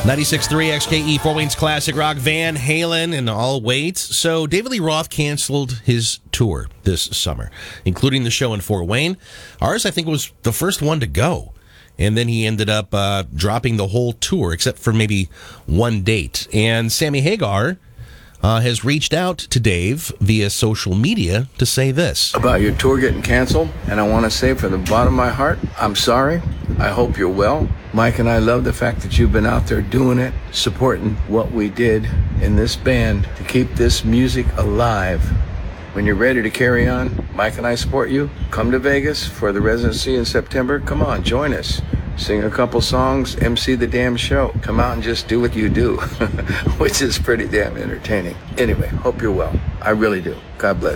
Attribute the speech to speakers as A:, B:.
A: 96.3 XKE, Fort Wayne's classic rock, Van Halen, and all wait. So David Lee Roth canceled his tour this summer, including the show in Fort Wayne. Ours, I think, was the first one to go. And then he ended up dropping the whole tour, except for maybe one date. And Sammy Hagar has reached out to Dave via social media to say this.
B: About your tour getting canceled, and I want to say from the bottom of my heart, I'm sorry. I hope you're well. Mike and I love the fact that you've been out there doing it, supporting what we did in this band to keep this music alive. When you're ready to carry on, Mike and I support you. Come to Vegas for the residency in September. Come on, join us. Sing a couple songs, MC the damn show. Come out and just do what you do, which is pretty damn entertaining. Anyway, hope you're well. I really do. God bless.